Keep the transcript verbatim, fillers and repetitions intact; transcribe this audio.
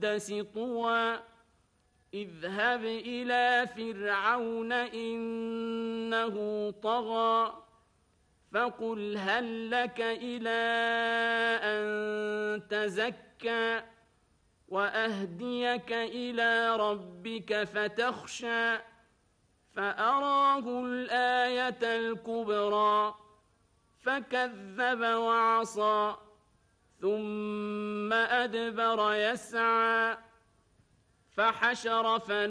طوى اذهب إلى فرعون إنه طغى فقل هل لك إلى أن تزكى وأهديك إلى ربك فتخشى فأراه الآية الكبرى فكذب وعصى ثم أدبر يسعى فحشر فنادى